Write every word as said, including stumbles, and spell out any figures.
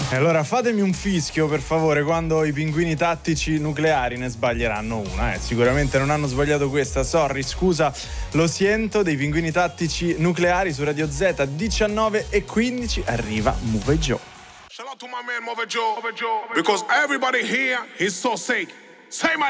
E allora fatemi un fischio per favore quando i pinguini tattici nucleari ne sbaglieranno una, eh. Sicuramente non hanno sbagliato questa, sorry, scusa, lo sento, dei pinguini tattici nucleari su Radio Z, diciannove e quindici, arriva Move Joe. Shout out to my man Move Joe, because everybody here is so sick. Say my